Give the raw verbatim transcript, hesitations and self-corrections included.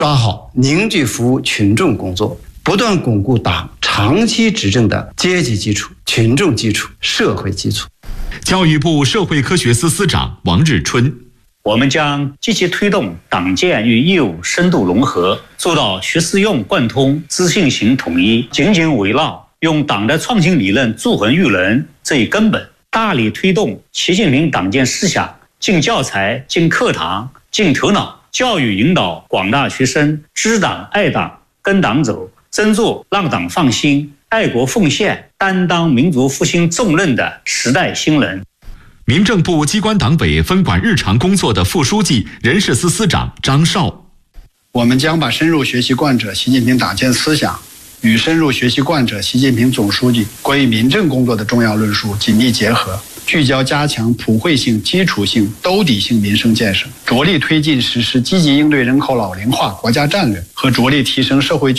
抓好凝聚服务群众工作，不断巩固党长期执政的阶级基础、群众基础、社会基础。 教育部社会科学司司长王日春， 我们将积极推动党建与义务深度融合，做到学思用贯通、资讯型统一，紧紧围绕用党的创新理论铸衡育人这一根本，大力推动习近平党建思想进教材、进课堂、进头脑，教育引导广大学生知党爱党、跟党走，真做让党放心、爱国奉献、担当民族复兴重任的时代新人。 民政部机关党委分管日常工作的副书记、人事司司长张绍， 我们将把深入学习贯彻习近平党建思想与深入学习贯彻习近平总书记关于民政工作的重要论述紧密结合，聚焦加强普惠性、基础性、兜底性民生建设，着力推进实施积极应对人口老龄化国家战略和着力提升社会